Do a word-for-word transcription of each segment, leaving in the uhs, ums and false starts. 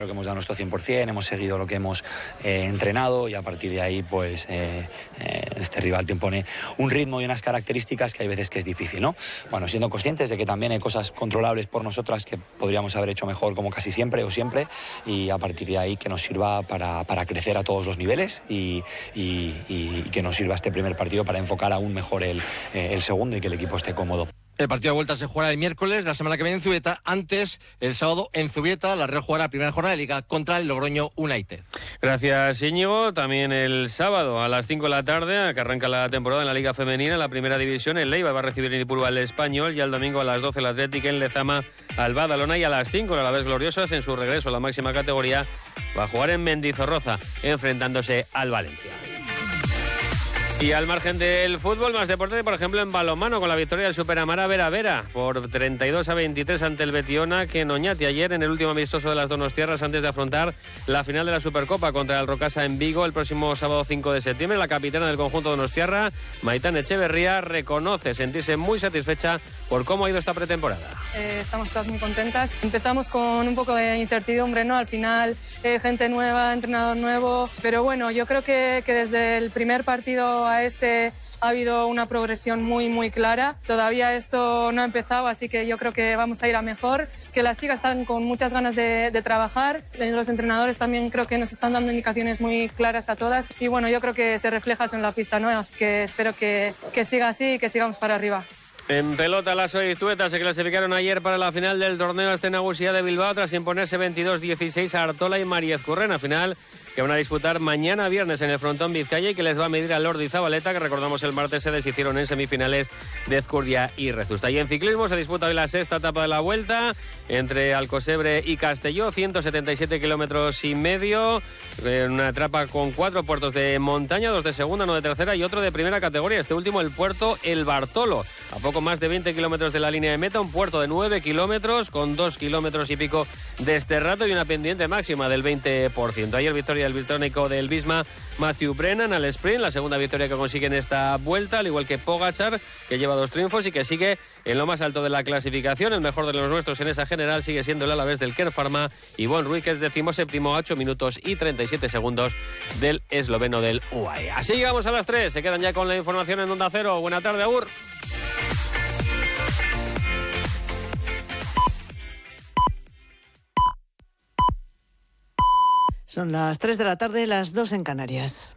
Creo que hemos dado nuestro cien por cien, hemos seguido lo que hemos eh, entrenado y a partir de ahí pues eh, eh, este rival te impone un ritmo y unas características que hay veces que es difícil, ¿no? Bueno, siendo conscientes de que también hay cosas controlables por nosotras que podríamos haber hecho mejor como casi siempre o siempre y a partir de ahí que nos sirva para, para crecer a todos los niveles y, y, y que nos sirva este primer partido para enfocar aún mejor el, eh, el segundo y que el equipo esté cómodo. El partido de vuelta se jugará el miércoles, la semana que viene en Zubieta. Antes, el sábado en Zubieta, la Real jugará la primera jornada de Liga contra el Logroño United. Gracias, Íñigo. También el sábado a las cinco de la tarde, que arranca la temporada en la Liga Femenina, la primera división, el Leiva va a recibir en Ipurúa al Español, y el domingo a las doce el Atlético en Lezama al Badalona, y a las cinco la vez Gloriosas en su regreso a la máxima categoría va a jugar en Mendizorroza, enfrentándose al Valencia. Y al margen del fútbol, más deporte, por ejemplo, en balonmano, con la victoria del Superamara Vera Vera por treinta y dos a veintitrés ante el Betiona, que en Oñati ayer en el último amistoso de las Donostiarras antes de afrontar la final de la Supercopa contra el Rocasa en Vigo el próximo sábado cinco de septiembre. La capitana del conjunto donostiarra, Maitán Echeverría, reconoce sentirse muy satisfecha por cómo ha ido esta pretemporada. Eh, estamos todas muy contentas. Empezamos con un poco de incertidumbre, ¿no? Al final, eh, gente nueva, entrenador nuevo, pero bueno, yo creo que, que desde el primer partido a este ha habido una progresión muy muy clara. Todavía esto no ha empezado, así que yo creo que vamos a ir a mejor, que las chicas están con muchas ganas de, de trabajar. Los entrenadores también creo que nos están dando indicaciones muy claras a todas y bueno, yo creo que se refleja eso en la pista, ¿no? Así que espero que, que siga así y que sigamos para arriba. En pelota, las Oiztuetas se clasificaron ayer para la final del torneo Astenagusía de Bilbao tras imponerse veintidós dieciséis a Artola y Mariez Currena, final que van a disputar mañana viernes en el frontón Vizcaya y que les va a medir a Lordi Zabaleta, que recordamos el martes se deshicieron en semifinales de Ezcurdia y Rezusta. Y en ciclismo se disputa hoy la sexta etapa de la Vuelta entre Alcosebre y Castelló, ciento setenta y siete kilómetros y medio, una etapa con cuatro puertos de montaña, dos de segunda, uno de tercera y otro de primera categoría. Este último, el puerto El Bartolo, a poco más de veinte kilómetros de la línea de meta, un puerto de nueve kilómetros con dos kilómetros y pico de este rato y una pendiente máxima del veinte por ciento. Ayer victoria del británico del Visma, Matthew Brennan, al sprint, la segunda victoria que consigue en esta vuelta, al igual que Pogačar, que lleva dos triunfos y que sigue en lo más alto de la clasificación. El mejor de los nuestros en esa general sigue siendo el alavés del Kern Pharma, Ivonne Ruiz, que es decimoséptimo a ocho minutos y treinta y siete segundos del esloveno del U A E. Así llegamos a las tres, se quedan ya con la información en Onda Cero. Buena tarde, Agur. Son las tres de la tarde, las dos en Canarias.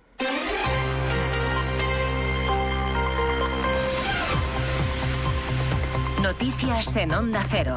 Noticias en Onda Cero.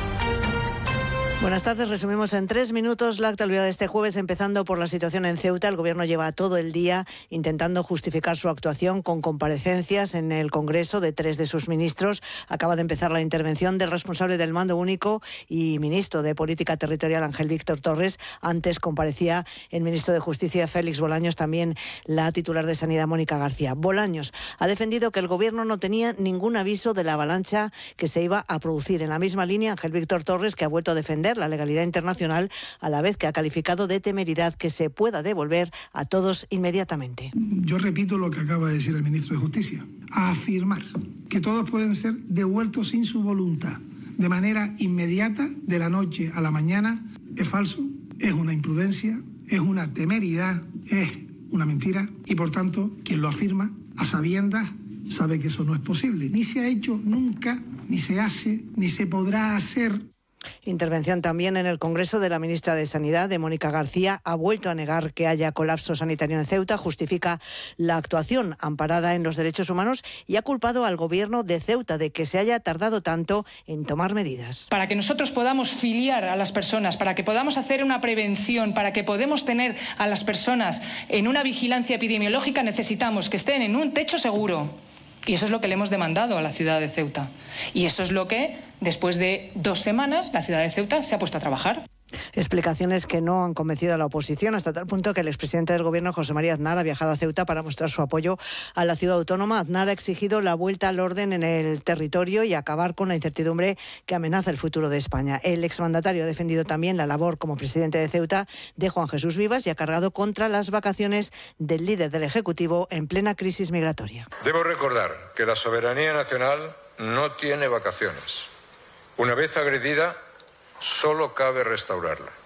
Buenas tardes, resumimos en tres minutos la actualidad de este jueves, empezando por la situación en Ceuta. El Gobierno lleva todo el día intentando justificar su actuación con comparecencias en el Congreso de tres de sus ministros. Acaba de empezar la intervención del responsable del Mando Único y ministro de Política Territorial, Ángel Víctor Torres. Antes comparecía el ministro de Justicia, Félix Bolaños, también la titular de Sanidad, Mónica García. Bolaños ha defendido que el Gobierno no tenía ningún aviso de la avalancha que se iba a producir. En la misma línea, Ángel Víctor Torres, que ha vuelto a defender la legalidad internacional, a la vez que ha calificado de temeridad que se pueda devolver a todos inmediatamente. Yo repito lo que acaba de decir el ministro de Justicia, a afirmar que todos pueden ser devueltos sin su voluntad, de manera inmediata, de la noche a la mañana, es falso, es una imprudencia, es una temeridad, es una mentira y por tanto quien lo afirma a sabiendas sabe que eso no es posible, ni se ha hecho nunca, ni se hace, ni se podrá hacer. Intervención también en el Congreso de la ministra de Sanidad, de Mónica García. Ha vuelto a negar que haya colapso sanitario en Ceuta, justifica la actuación amparada en los derechos humanos y ha culpado al Gobierno de Ceuta de que se haya tardado tanto en tomar medidas. Para que nosotros podamos filiar a las personas, para que podamos hacer una prevención, para que podamos tener a las personas en una vigilancia epidemiológica, necesitamos que estén en un techo seguro. Y eso es lo que le hemos demandado a la ciudad de Ceuta. Y eso es lo que, después de dos semanas, la ciudad de Ceuta se ha puesto a trabajar. Explicaciones que no han convencido a la oposición, hasta tal punto que el expresidente del Gobierno, José María Aznar, ha viajado a Ceuta para mostrar su apoyo a la ciudad autónoma. Aznar ha exigido la vuelta al orden en el territorio y acabar con la incertidumbre que amenaza el futuro de España. El exmandatario ha defendido también la labor como presidente de Ceuta de Juan Jesús Vivas y ha cargado contra las vacaciones del líder del Ejecutivo en plena crisis migratoria. Debo recordar que la soberanía nacional no tiene vacaciones. Una vez agredida, solo cabe restaurarla.